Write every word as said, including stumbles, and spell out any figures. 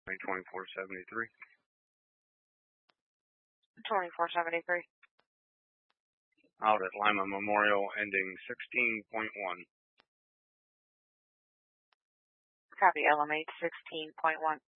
twenty-four seventy-three. twenty-four seventy-three. Out at Lima Memorial, ending sixteen point one. Copy, L M H sixteen point one.